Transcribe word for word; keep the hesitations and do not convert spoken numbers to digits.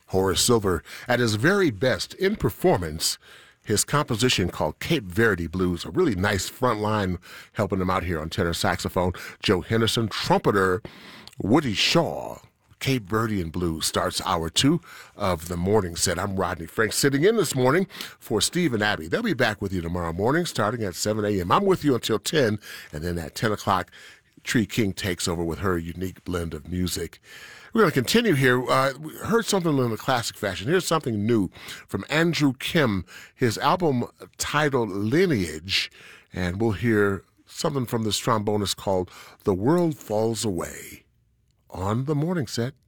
Horace Silver at his very best in performance. His composition called Cape Verde Blues, a really nice front line helping him out here on tenor saxophone. Joe Henderson, trumpeter Woody Shaw. Cape Verdean Blues starts hour two of the morning set. I'm Rodney Frank sitting in this morning for Steve and Abby. They'll be back with you tomorrow morning starting at seven a.m. I'm with you until ten, and then at ten o'clock, Tree King takes over with her unique blend of music. We're going to continue here. Uh, we heard something in the classic fashion. Here's something new from Andrew Kim, his album titled Lineage, and we'll hear something from this trombonist called The World Falls Away on the morning set.